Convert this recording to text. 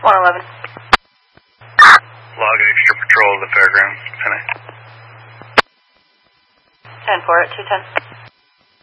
111. Log extra patrol of the fairgrounds. 10-8. 10-4 at 210.